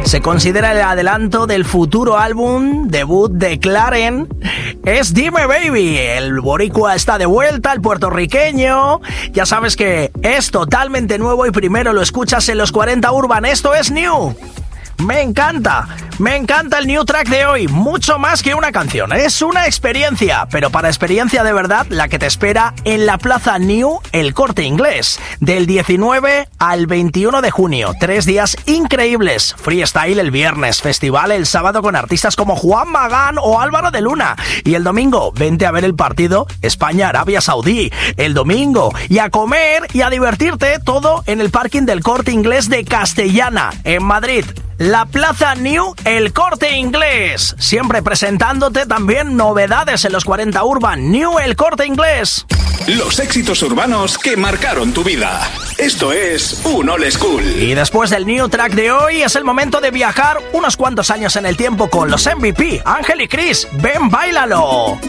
Se considera el adelanto del futuro álbum debut de Clarence. Es Dime Baby. El boricua está de vuelta, el puertorriqueño. Ya sabes que es totalmente nuevo y primero lo escuchas en los 40 Urban. Esto es New. Me encanta el new track de hoy, mucho más que una canción, es una experiencia, pero para experiencia de verdad, la que te espera en la Plaza New, El Corte Inglés, del 19 al 21 de junio, 3 días increíbles, freestyle el viernes, festival el sábado con artistas como Juan Magán o Álvaro de Luna, y el domingo, vente a ver el partido España-Arabia Saudí, el domingo, y a comer y a divertirte, todo en el parking del Corte Inglés de Castellana, en Madrid. La Plaza New, El Corte Inglés. Siempre presentándote también novedades en los 40 Urban. New, El Corte Inglés. Los éxitos urbanos que marcaron tu vida. Esto es un Old School. Y después del new track de hoy, es el momento de viajar unos cuantos años en el tiempo con los MVP. Ángel y Cris, ven, báilalo.